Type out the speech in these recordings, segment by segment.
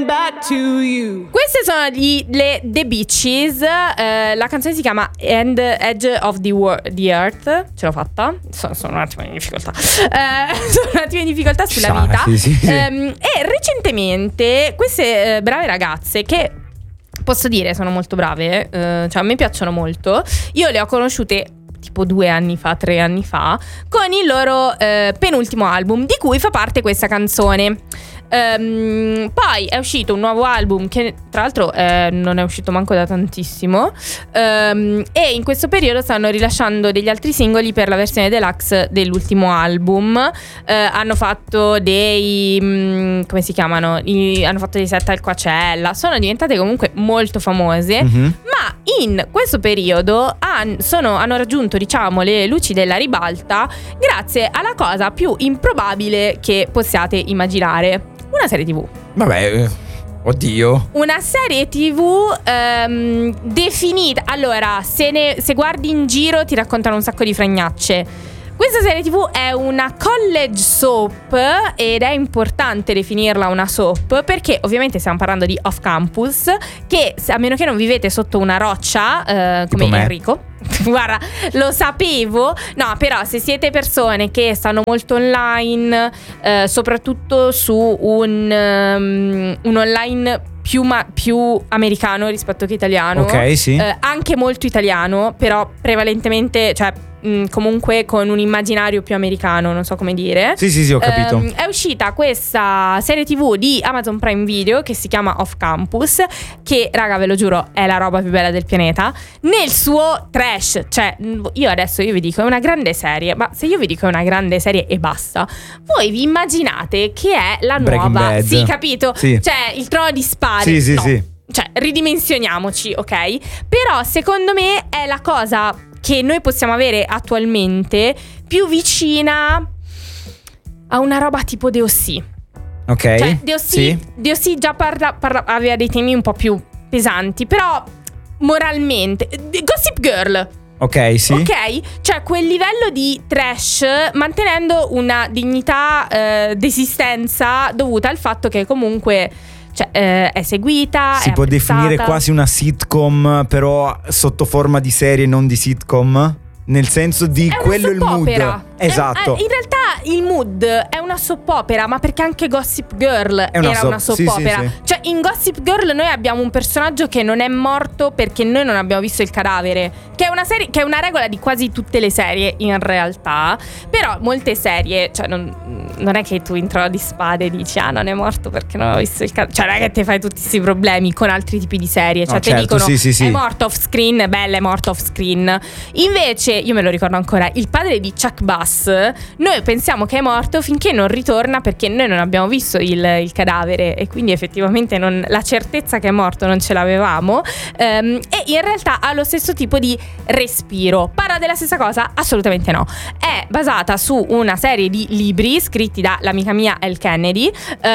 coming back to you. Queste sono le The Beaches. La canzone si chiama Edge of the Earth. Ce l'ho fatta. Sono un attimo in difficoltà. Sono un attimo in difficoltà sulla vita. Sì. E recentemente queste brave ragazze, che posso dire sono molto brave, cioè a me piacciono molto, io le ho conosciute tipo 2 anni fa, 3 anni fa, con il loro penultimo album, di cui fa parte questa canzone. Poi è uscito un nuovo album che tra l'altro non è uscito manco da tantissimo, e in questo periodo stanno rilasciando degli altri singoli per la versione deluxe dell'ultimo album. Hanno fatto dei come si chiamano? Hanno fatto dei set al Coachella, sono diventate comunque molto famose, ma in questo periodo hanno raggiunto, diciamo, le luci della ribalta grazie alla cosa più improbabile che possiate immaginare: una serie TV. Vabbè, oddio. Una serie TV definita. Allora, se guardi in giro ti raccontano un sacco di fregnacce. Questa serie TV è una college soap ed è importante definirla una soap perché ovviamente stiamo parlando di off campus, che a meno che non vivete sotto una roccia come Enrico. Guarda, lo sapevo. No, però se siete persone che stanno molto online, soprattutto su un online più americano rispetto che italiano. Ok, sì. Anche molto italiano, però prevalentemente, cioè comunque con un immaginario più americano, non so come dire. Sì, ho capito. È uscita questa serie TV di Amazon Prime Video che si chiama Off Campus, che, raga, ve lo giuro, è la roba più bella del pianeta nel suo trash. Cioè, io vi dico è una grande serie, ma se io vi dico è una grande serie e basta, voi vi immaginate che è la Breaking nuova Bad. Sì, capito? Sì. Cioè, il Trono di Spade. Sì. Cioè, ridimensioniamoci, ok? Però secondo me è la cosa che noi possiamo avere attualmente più vicina a una roba tipo DOC. Ok. Cioè DOC già aveva dei temi un po' più pesanti, però moralmente Gossip Girl. Ok, sì. Ok, cioè quel livello di trash, mantenendo una dignità d'esistenza dovuta al fatto che comunque, cioè, è seguita, si è può apprezzata. definire quasi una sitcom, però sotto forma di serie, non di sitcom. Nel senso di quello il mood. Esatto. In realtà il mood è una soap opera, ma perché anche Gossip Girl era una soap opera. Sì. Cioè, in Gossip Girl noi abbiamo un personaggio che non è morto perché noi non abbiamo visto il cadavere, che è una serie, che è una regola di quasi tutte le serie in realtà. Però molte serie, cioè non è che tu in Trono di Spade dici non è morto perché non ho visto il cadavere. Cioè non è che ti fai tutti questi problemi con altri tipi di serie. Cioè ti dicono è morto off screen, bella, è morto off screen. Invece io me lo ricordo ancora, il padre di Chuck Bass, noi pensiamo che è morto finché non ritorna, perché noi non abbiamo visto il cadavere e quindi effettivamente la certezza che è morto non ce l'avevamo, e in realtà ha lo stesso tipo di respiro. Parla della stessa cosa? Assolutamente no. È basata su una serie di libri scritti da l'amica mia Elle Kennedy,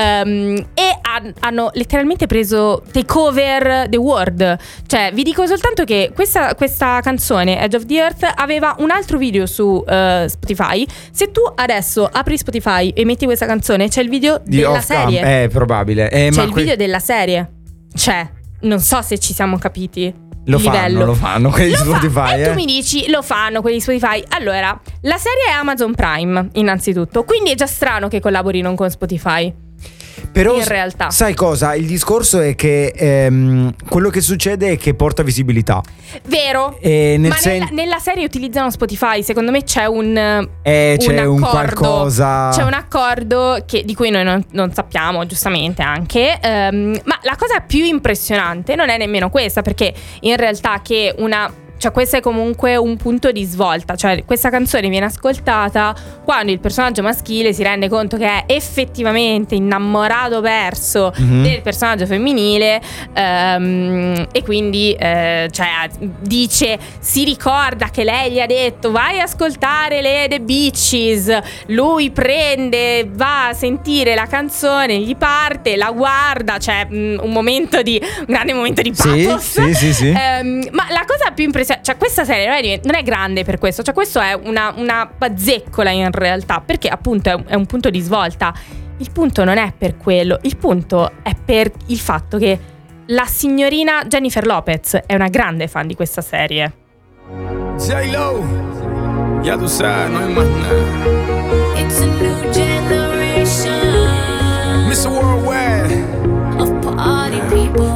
e hanno letteralmente preso take over the world. Cioè vi dico soltanto che questa canzone Edge of the Earth aveva un altro video su Spotify. Se tu adesso apri Spotify e metti questa canzone, c'è il video della serie. È probabile. C'è il video della serie. Cioè, non so se ci siamo capiti. Lo fanno quelli di Spotify. E tu mi dici, lo fanno quelli di Spotify. Allora, la serie è Amazon Prime, innanzitutto, quindi è già strano che collaborino con Spotify. Però in realtà, sai cosa? Il discorso è che quello che succede è che porta visibilità. Vero. Ma nella serie utilizzano Spotify. Secondo me c'è un qualcosa. C'è un accordo di cui noi non sappiamo, giustamente anche. Ma la cosa più impressionante non è nemmeno questa, perché in realtà cioè questo è comunque un punto di svolta. Cioè questa canzone viene ascoltata quando il personaggio maschile si rende conto che è effettivamente innamorato perso del personaggio femminile, e quindi si ricorda che lei gli ha detto vai a ascoltare le The Beaches. Lui va a sentire la canzone, gli parte, la guarda, cioè un grande momento di pathos. Sì. Ma la cosa più impressionante, cioè questa serie non è grande per questo. Cioè questo è una bazzeccola in realtà, perché appunto è un punto di svolta. il punto non è per quello, il punto è per il fatto che la signorina Jennifer Lopez è una grande fan di questa serie. J-Lo, ya tú sabes, no hay más nada. It's a new generation Mr. Worldwide. of party people.